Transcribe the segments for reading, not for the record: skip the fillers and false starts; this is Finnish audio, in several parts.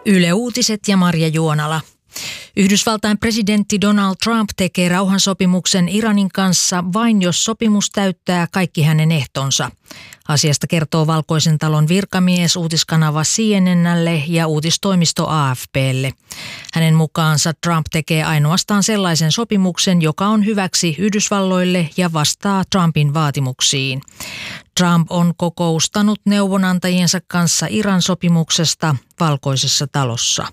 Yle Uutiset ja Marja Juonala. Yhdysvaltain presidentti Donald Trump tekee rauhansopimuksen Iranin kanssa vain jos sopimus täyttää kaikki hänen ehtonsa. Asiasta kertoo Valkoisen talon virkamies uutiskanava CNN:lle ja uutistoimisto AFP:lle. Hänen mukaansa Trump tekee ainoastaan sellaisen sopimuksen, joka on hyväksi Yhdysvalloille ja vastaa Trumpin vaatimuksiin. Trump on kokoustanut neuvonantajiensa kanssa Iran-sopimuksesta Valkoisessa talossa.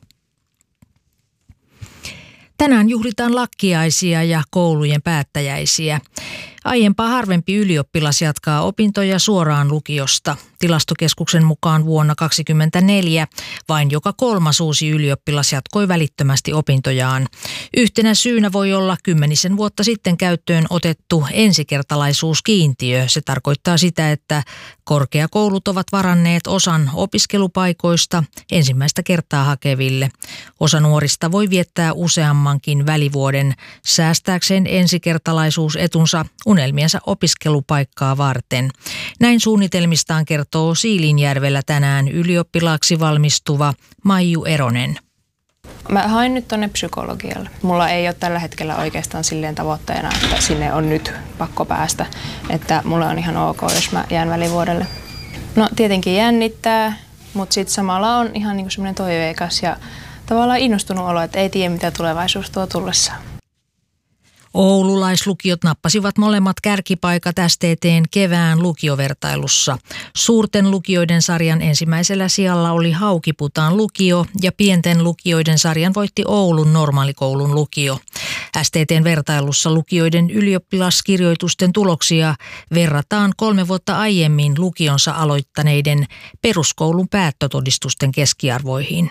Tänään juhlitaan lakkiaisia ja koulujen päättäjäisiä. Aiempaa harvempi ylioppilas jatkaa opintoja suoraan lukiosta. Tilastokeskuksen mukaan vuonna 2024 vain joka kolmas uusi ylioppilas jatkoi välittömästi opintojaan. Yhtenä syynä voi olla 10 vuotta sitten käyttöön otettu ensikertalaisuuskiintiö. Se tarkoittaa sitä, että korkeakoulut ovat varanneet osan opiskelupaikoista ensimmäistä kertaa hakeville. Osa nuorista voi viettää useammankin välivuoden säästääkseen ensikertalaisuusetunsa unelmiensa opiskelupaikkaa varten. Näin suunnitelmistaan kertoo Siilinjärvellä tänään ylioppilaaksi valmistuva Maiju Eronen. Mä hain nyt tonne psykologialle. Mulla ei ole tällä hetkellä oikeastaan silleen tavoitteena, että sinne on nyt pakko päästä. Että mulla on ihan ok, jos mä jään välivuodelle. No tietenkin jännittää, mutta sitten samalla on ihan niinku semmoinen toiveikas ja tavallaan innostunut olo, että ei tiedä mitä tulevaisuus tuo tullessaan. Oululaislukiot nappasivat molemmat kärkipaikat STT:n kevään lukiovertailussa. Suurten lukioiden sarjan ensimmäisellä sijalla oli Haukiputaan lukio ja pienten lukioiden sarjan voitti Oulun normaalikoulun lukio. STT:n vertailussa lukioiden ylioppilaskirjoitusten tuloksia verrataan 3 vuotta aiemmin lukionsa aloittaneiden peruskoulun päättötodistusten keskiarvoihin.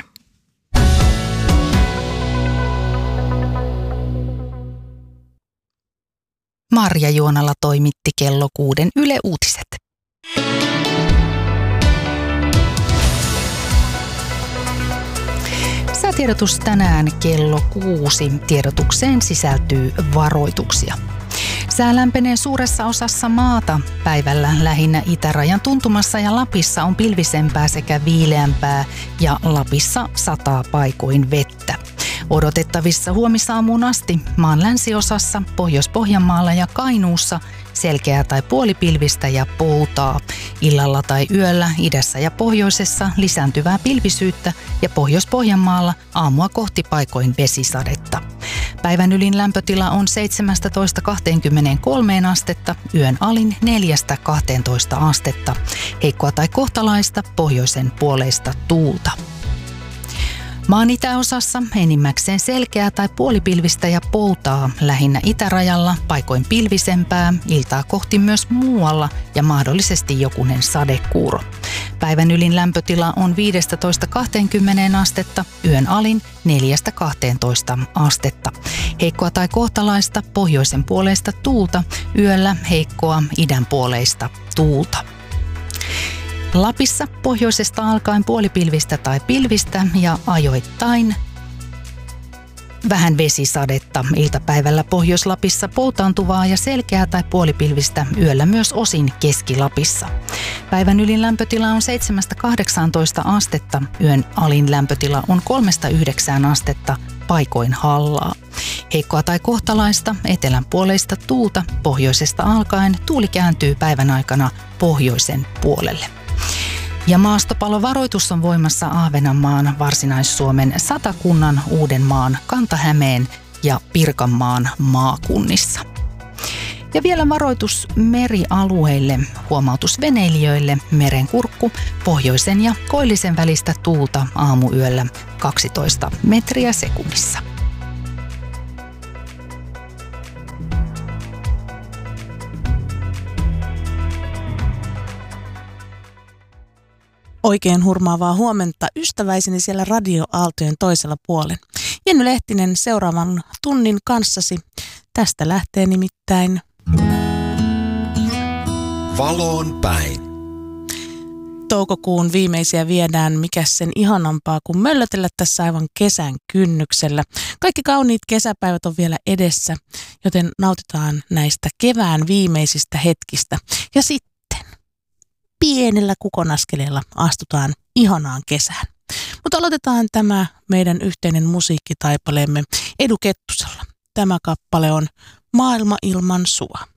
Marja Juonala toimitti kello 6 Yle Uutiset. Säätiedotus tänään kello 6. Tiedotukseen sisältyy varoituksia. Sää lämpenee suuressa osassa maata. Päivällä lähinnä itärajan tuntumassa ja Lapissa on pilvisempää sekä viileämpää ja Lapissa sataa paikoin vettä. Odotettavissa huomisaamuun asti maan länsiosassa, Pohjois-Pohjanmaalla ja Kainuussa selkeää tai puolipilvistä ja poutaa. Illalla tai yöllä idässä ja pohjoisessa lisääntyvää pilvisyyttä ja Pohjois-Pohjanmaalla aamua kohti paikoin vesisadetta. Päivän ylin lämpötila on 17-23 astetta, yön alin 4-12 astetta. Heikkoa tai kohtalaista pohjoisen puoleista tuulta. Maan itäosassa enimmäkseen selkeää tai puolipilvistä ja poutaa, lähinnä itärajalla, paikoin pilvisempää, iltaa kohti myös muualla ja mahdollisesti jokunen sadekuuro. Päivän ylin lämpötila on 15-20 astetta, yön alin 4-12 astetta. Heikkoa tai kohtalaista pohjoisen puoleista tuulta, yöllä heikkoa idän puoleista tuulta. Lapissa pohjoisesta alkaen puolipilvistä tai pilvistä ja ajoittain vähän vesisadetta. Iltapäivällä Pohjois-Lapissa poutaantuvaa ja selkeää tai puolipilvistä, yöllä myös osin Keski-Lapissa. Päivän ylin lämpötila on 7-18 astetta, yön alin lämpötila on 3-9 astetta, paikoin hallaa. Heikkoa tai kohtalaista etelän puoleista tuulta, pohjoisesta alkaen tuuli kääntyy päivän aikana pohjoisen puolelle. Ja maastopalovaroitus on voimassa Ahvenanmaan, Varsinais-Suomen, Satakunnan, Uudenmaan, Kanta-Hämeen ja Pirkanmaan maakunnissa. Ja vielä varoitus merialueille, huomautus veneilijöille, merenkurkku, pohjoisen ja koillisen välistä tuulta aamuyöllä 12 metriä sekunnissa. Oikein hurmaavaa huomenta ystäväiseni siellä radioaaltojen toisella puolen. Jenny Lehtinen seuraavan tunnin kanssasi. Tästä lähtee nimittäin Valoon päin. Toukokuun viimeisiä viedään, mikä sen ihanampaa kuin möllötellä tässä aivan kesän kynnyksellä. Kaikki kauniit kesäpäivät on vielä edessä, joten nautitaan näistä kevään viimeisistä hetkistä. Ja sitten pienellä kukonaskeleella astutaan ihanaan kesään. Mutta Mutta aloitetaan tämä meidän yhteinen musiikkitaipaleemme Edu Kettusella. Tämä kappale on Maailma ilman sua.